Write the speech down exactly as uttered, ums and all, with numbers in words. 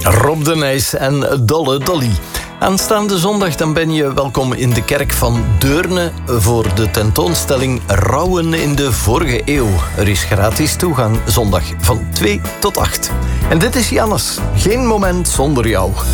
Rob de Nijs en Dolle Dolly. Aanstaande zondag dan ben je welkom in de kerk van Deurne voor de tentoonstelling Rouwen in de vorige eeuw. Er is gratis toegang zondag van twee tot acht. En dit is Jannes. Geen moment zonder jou.